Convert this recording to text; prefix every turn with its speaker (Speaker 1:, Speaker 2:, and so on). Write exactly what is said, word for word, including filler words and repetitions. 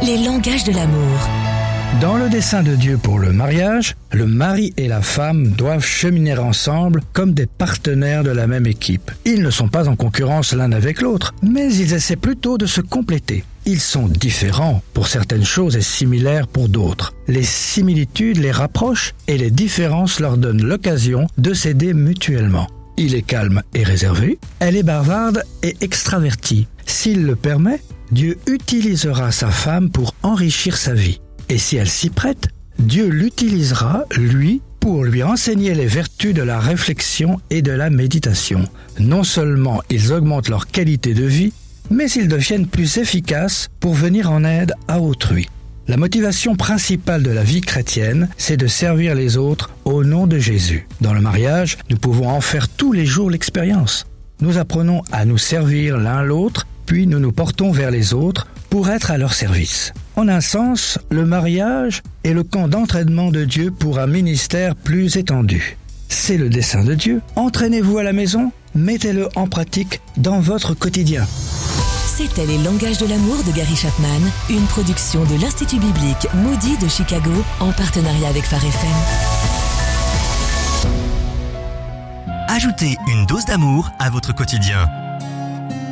Speaker 1: Les langages de l'amour.
Speaker 2: Dans le dessein de Dieu pour le mariage, le mari et la femme doivent cheminer ensemble comme des partenaires de la même équipe. Ils ne sont pas en concurrence l'un avec l'autre, mais ils essaient plutôt de se compléter. Ils sont différents pour certaines choses et similaires pour d'autres. Les similitudes les rapprochent et les différences leur donnent l'occasion de s'aider mutuellement. Il est calme et réservé, elle est bavarde et extravertie. S'il le permet, Dieu utilisera sa femme pour enrichir sa vie. Et si elle s'y prête, Dieu l'utilisera, lui, pour lui enseigner les vertus de la réflexion et de la méditation. Non seulement ils augmentent leur qualité de vie, mais ils deviennent plus efficaces pour venir en aide à autrui. La motivation principale de la vie chrétienne, c'est de servir les autres au nom de Jésus. Dans le mariage, nous pouvons en faire tous les jours l'expérience. Nous apprenons à nous servir l'un l'autre, puis nous nous portons vers les autres pour être à leur service. En un sens, le mariage est le camp d'entraînement de Dieu pour un ministère plus étendu. C'est le dessein de Dieu. Entraînez-vous à la maison, mettez-le en pratique dans votre quotidien.
Speaker 1: C'était Les langages de l'amour de Gary Chapman, une production de l'Institut biblique Moody de Chicago en partenariat avec Phare F M.
Speaker 3: Ajoutez une dose d'amour à votre quotidien.